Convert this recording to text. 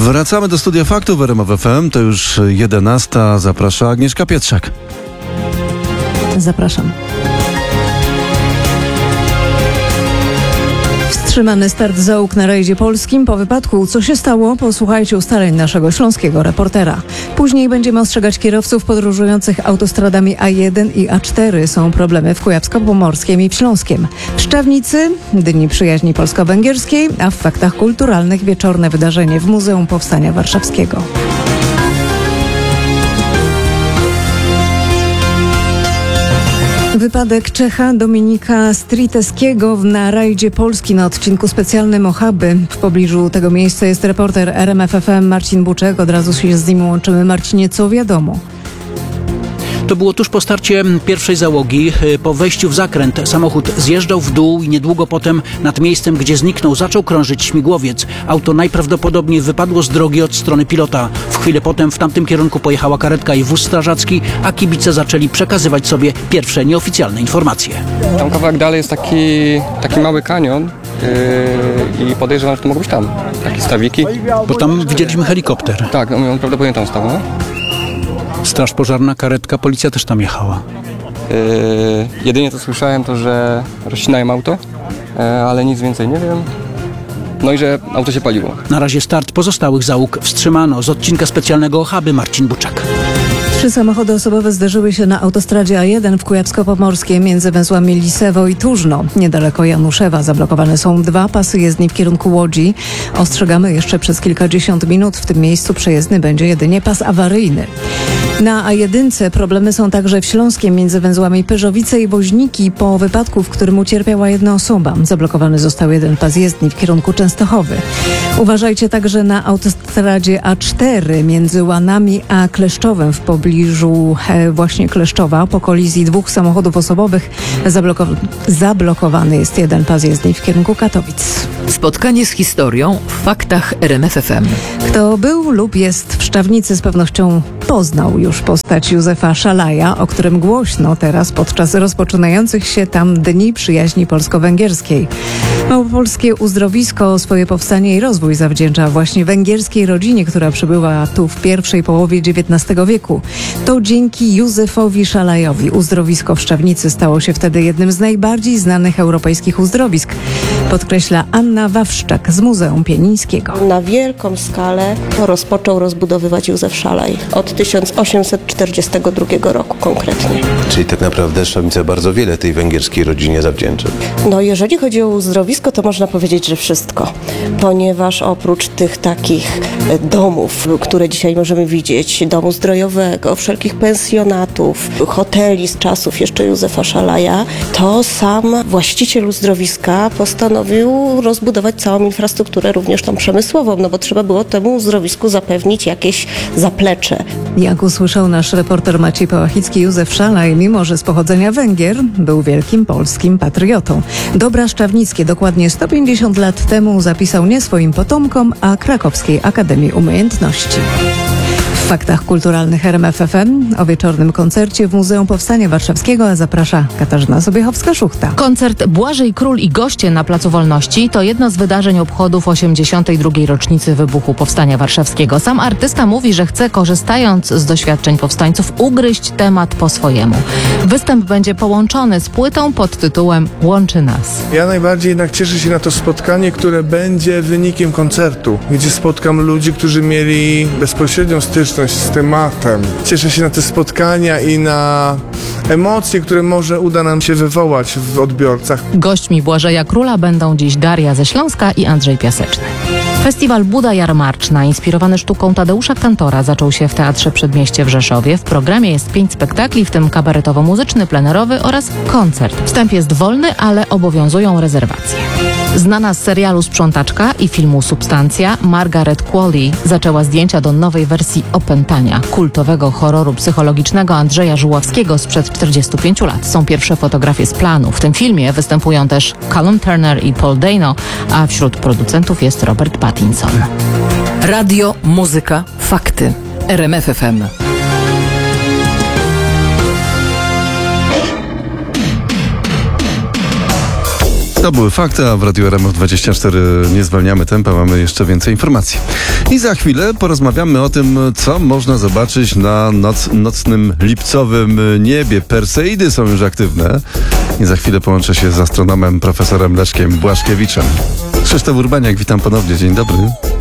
Wracamy do Studia Faktów w RMF FM. To już 11. Zaprasza Agnieszka Pietrzak. Zapraszam. Wstrzymany start załóg na rajdzie polskim po wypadku. Co się stało? Posłuchajcie ustaleń naszego śląskiego reportera. Później będziemy ostrzegać kierowców podróżujących autostradami A1 i A4. Są problemy w Kujawsko-Pomorskiem i w Śląskiem. W Szczawnicy Dni Przyjaźni Polsko-Węgierskiej, a w faktach kulturalnych wieczorne wydarzenie w Muzeum Powstania Warszawskiego. Wypadek Czecha Dominika Striteskiego na rajdzie Polski na odcinku specjalnym Ochaby. W pobliżu tego miejsca jest reporter RMF FM Marcin Buczek. Od razu się z nim łączymy. Marcinie, co wiadomo? To było tuż po starcie pierwszej załogi. Po wejściu w zakręt samochód zjeżdżał w dół i niedługo potem nad miejscem, gdzie zniknął, zaczął krążyć śmigłowiec. Auto najprawdopodobniej wypadło z drogi od strony pilota. W chwilę potem w tamtym kierunku pojechała karetka i wóz strażacki, a kibice zaczęli przekazywać sobie pierwsze nieoficjalne informacje. Tam kawałek dalej jest taki mały kanion i podejrzewam, że to mogą być tam takie stawiki. Bo tam widzieliśmy helikopter. Tak, on prawdopodobnie tam stał, no. Straż pożarna, karetka, policja też tam jechała. Jedynie co słyszałem to, że rozcinają auto, ale nic więcej nie wiem. No i że auto się paliło. Na razie start pozostałych załóg wstrzymano. Z odcinka specjalnego Ochaby Marcin Buczak. 3 samochody osobowe zderzyły się na autostradzie A1 w Kujawsko-Pomorskiem między węzłami Lisewo i Tużno. Niedaleko Januszewa zablokowane są 2 pasy jezdni w kierunku Łodzi. Ostrzegamy jeszcze przez kilkadziesiąt minut. W tym miejscu przejezdny będzie jedynie pas awaryjny. Na A1 problemy są także w Śląskiem między węzłami Pyrzowice i Woźniki po wypadku, w którym ucierpiała jedna osoba. Zablokowany został jeden pas jezdni w kierunku Częstochowy. Uważajcie także na autostradzie A4 między Łanami a Kleszczowem w pobliżu właśnie Kleszczowa. Po kolizji 2 samochodów osobowych zablokowany jest jeden pas jezdni w kierunku Katowic. Spotkanie z historią w faktach RMF FM. Kto był lub jest w Szczawnicy, z pewnością poznał już postać Józefa Szalaja, o którym głośno teraz podczas rozpoczynających się tam Dni Przyjaźni Polsko-Węgierskiej. Małopolskie uzdrowisko swoje powstanie i rozwój zawdzięcza właśnie węgierskiej rodzinie, która przybyła tu w pierwszej połowie XIX wieku. To dzięki Józefowi Szalajowi uzdrowisko w Szczawnicy stało się wtedy jednym z najbardziej znanych europejskich uzdrowisk, podkreśla Anna Wawszczak z Muzeum Pienińskiego. Na wielką skalę rozpoczął rozbudowywać Józef Szalaj od 1842 roku konkretnie. Czyli tak naprawdę Szczawnica bardzo wiele tej węgierskiej rodzinie zawdzięcza. No jeżeli chodzi o uzdrowisko, to można powiedzieć, że wszystko. Ponieważ oprócz tych takich domów, które dzisiaj możemy widzieć, domu zdrojowego, wszelkich pensjonatów, hoteli z czasów jeszcze Józefa Szalaja, to sam właściciel uzdrowiska postanowił rozbudować całą infrastrukturę, również tą przemysłową, no bo trzeba było temu uzdrowisku zapewnić jakieś zaplecze. Jak usłyszał nasz reporter Maciej Pałachicki, Józef Szalaj, mimo że z pochodzenia Węgier, był wielkim polskim patriotą. Dobra Szczawnickie dokładnie 150 lat temu zapisał nie swoim potomkom, a Krakowskiej Akademii Umiejętności. W faktach kulturalnych RMF FM o wieczornym koncercie w Muzeum Powstania Warszawskiego zaprasza Katarzyna Sobiechowska-Szuchta. Koncert Błażej Król i goście na Placu Wolności to jedno z wydarzeń obchodów 82. rocznicy wybuchu Powstania Warszawskiego. Sam artysta mówi, że chce, korzystając z doświadczeń powstańców, ugryźć temat po swojemu. Występ będzie połączony z płytą pod tytułem Łączy nas. Ja najbardziej jednak cieszę się na to spotkanie, które będzie wynikiem koncertu, gdzie spotkam ludzi, którzy mieli bezpośrednią styczność z tematem. Cieszę się na te spotkania i na emocje, które może uda nam się wywołać w odbiorcach. Gośćmi Błażeja Króla będą dziś Daria ze Śląska i Andrzej Piaseczny. Festiwal Buda Jarmarczna, inspirowany sztuką Tadeusza Kantora, zaczął się w Teatrze Przedmieście w Rzeszowie. W programie jest 5 spektakli, w tym kabaretowo-muzyczny, plenerowy oraz koncert. Wstęp jest wolny, ale obowiązują rezerwacje. Znana z serialu Sprzątaczka i filmu Substancja, Margaret Qualley zaczęła zdjęcia do nowej wersji Opętania, kultowego horroru psychologicznego Andrzeja Żuławskiego sprzed 45 lat. Są pierwsze fotografie z planu. W tym filmie występują też Callum Turner i Paul Dano, a wśród producentów jest Robert Pattinson. Radio, muzyka, fakty. RMF FM. To były fakty, a w Radiu RMF24 nie zwalniamy tempa, mamy jeszcze więcej informacji. I za chwilę porozmawiamy o tym, co można zobaczyć na nocnym lipcowym niebie. Perseidy są już aktywne. I za chwilę połączę się z astronomem profesorem Leszkiem Błaszkiewiczem. Krzysztof Urbaniak, witam ponownie, dzień dobry.